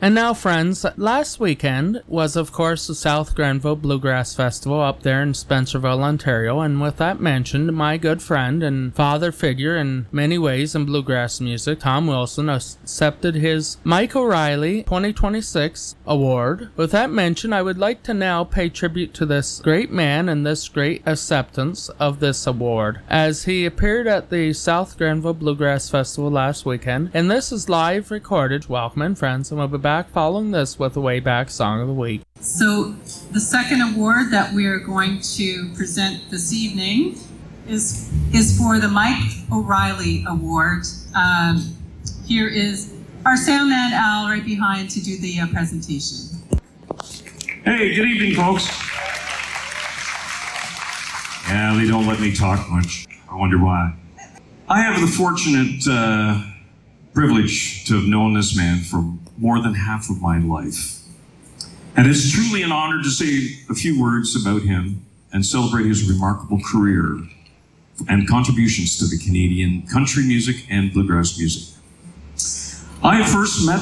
And now, friends, last weekend was, of course, the South Grenville Bluegrass Festival up there in Spencerville, Ontario. And with that mentioned, my good friend and father figure in many ways in bluegrass music, Tom Wilson, accepted his Mike O'Reilly 2026 award. With that mentioned, I would like to now pay tribute to this great man and this great acceptance of this award, as he appeared at the South Grenville Bluegrass Festival last weekend. And this is live recorded. Welcome in, friends, and we'll be back following this with the Way Back Song of the Week. So the second award that we're going to present this evening is for the Mike O'Reilly Award. Here is our sound man Al right behind to do the presentation. Hey, good evening, folks. Yeah, they don't let me talk much. I wonder why. I have the fortunate privilege to have known this man for more than half of my life. And it's truly an honor to say a few words about him and celebrate his remarkable career and contributions to the Canadian country music and bluegrass music. I first met